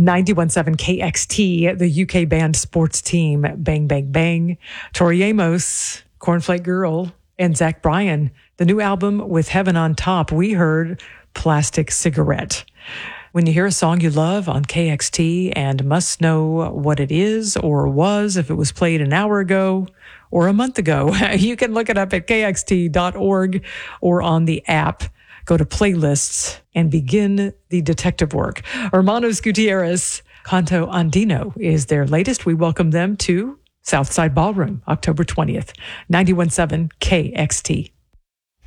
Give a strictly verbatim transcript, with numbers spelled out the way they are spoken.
ninety-one point seven K X T, the U K band Sports Team, Bang Bang Bang, Tori Amos, Cornflake Girl, and Zach Bryan. The new album With Heaven on Top, we heard Plastic Cigarette. When you hear a song you love on K X T and must know what it is or was, if it was played an hour ago or a month ago, you can look it up at K X T dot org or on the app. Go to playlists and begin the detective work. Hermanos Gutierrez, Canto Andino is their latest. We welcome them to Southside Ballroom, October twentieth, ninety-one point seven K X T.